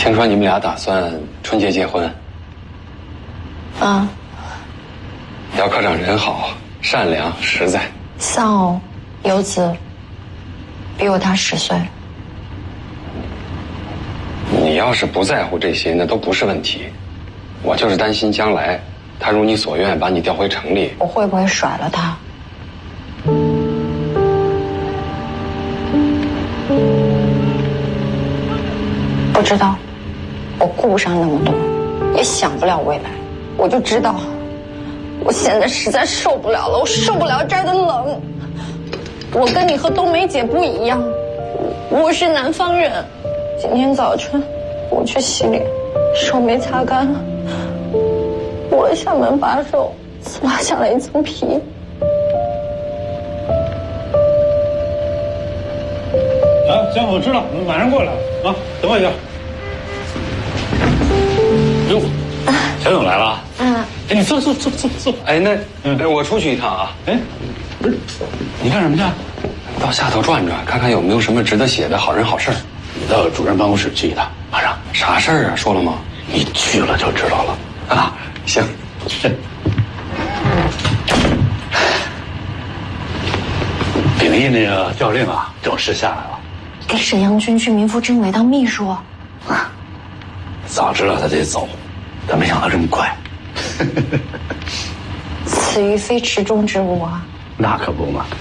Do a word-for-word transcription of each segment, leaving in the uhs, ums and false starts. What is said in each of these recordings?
听说你们俩打算春节结婚。 啊。 姚科长人好，善良，实在。 丧偶，有子，比我大十岁。 你要是不在乎这些，那都不是问题。我就是担心将来他如你所愿把你调回城里， 我会不会甩了他？不知道，我顾不上那么多，也想不了未来。我就知道，我现在实在受不了了，我受不了这儿的冷。我跟你和冬梅姐不一样，我是南方人。今天早晨我去洗脸，手没擦干，我的校门把手刺拉下来一层皮。 啊，行，我知道，我马上过来啊，等我一下。哟，小勇来了。 嗯。 哎，你坐坐坐坐坐。 哎，那嗯，我出去一趟啊。 哎，不是，你干什么去？ 到下头转转，看看有没有什么值得写的好人好事。 你到主任办公室去一趟，马上。 啥事儿啊？说了吗？ 你去了就知道了。 啊，行。 秉义那个调令啊，正式下来了， 给沈阳军区民副政委当秘书。 啊，早知道他得走，但没想到这么快。 此鱼非池中之物啊！ 那可不嘛。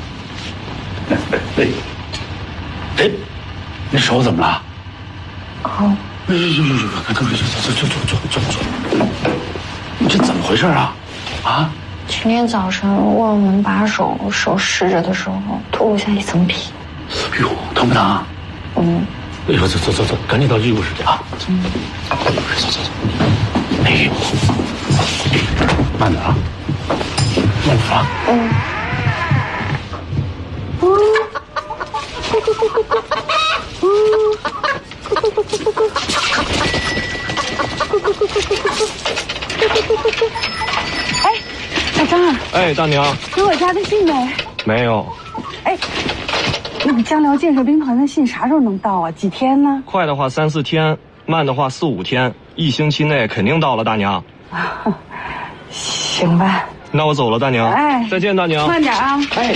哎，哎，你手怎么了？ 哦。 哎呦呦呦呦！快快快，坐坐坐坐坐坐！你这怎么回事啊？啊？ 今天早晨握门把手，手湿着的时候脱落下一层皮。 哎呦，疼不疼啊？ 嗯。 哎呦，走走走走，赶紧到医务室去啊！嗯。走走走。哎呦，慢点啊，慢点啊。嗯。 哎，小张。 哎，大娘。 给我家的信没？ 没有。 哎，那个江辽建设兵团的信啥时候能到啊？几天呢？ 快的话三四天，慢的话四五天，一星期内肯定到了，大娘。 啊，行吧。 那我走了，大娘。 哎， 再见，大娘。 慢点啊。 哎。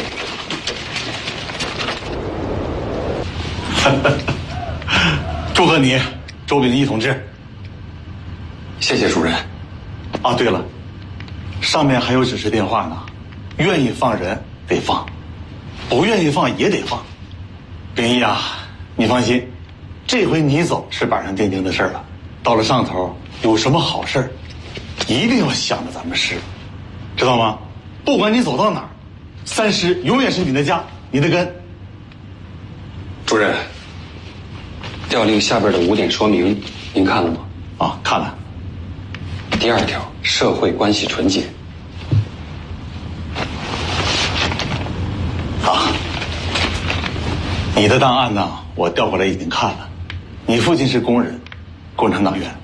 祝贺你，周秉义同志。 谢谢主任。 啊，对了，上面还有指示电话呢，愿意放人得放，不愿意放也得放。秉义啊，你放心，这回你走是板上钉钉的事了。到了上头，有什么好事一定要想着咱们师，知道吗？不管你走到哪儿，三师永远是你的家，你的根。 主任，调令下边的五点说明您看了吗？ 啊，看了。 第二条，社会关系纯洁。 啊，你的档案呢？我调过来已经看了。你父亲是工人，共产党员。